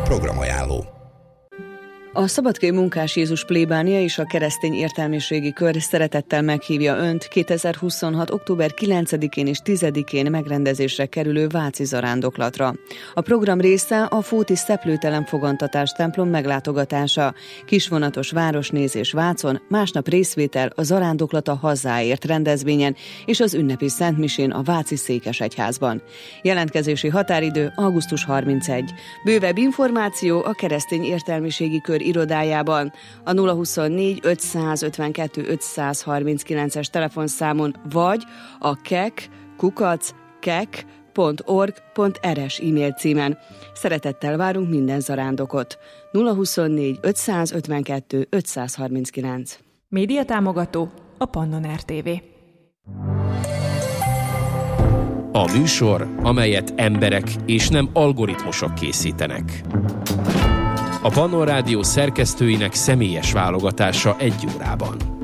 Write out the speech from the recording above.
Programajánló. A Szabadkai Munkás Jézus plébánia és a Keresztény Értelmiségi Kör szeretettel meghívja Önt 2026. október 9-én és 10-én megrendezésre kerülő váci zarándoklatra. A program része a Fóti Szeplőtelen Fogantatás templom meglátogatása, kisvonatos városnézés Vácon, másnap részvétel a Zarándoklat a Hazáért rendezvényen és az ünnepi szentmisén a Váci Székesegyházban. Jelentkezési határidő augusztus 31. Bővebb információ a Keresztény Értelmiségi Kör irodájában a 024 552 539-es telefonszámon vagy a kek@kek.org.rs e-mail címen. Szeretettel várunk minden zarándokot. 024 552 539. Média támogató a Pannon RTV. A műsor, amelyet emberek és nem algoritmusok készítenek. A Pannon Rádió szerkesztőinek személyes válogatása egy órában.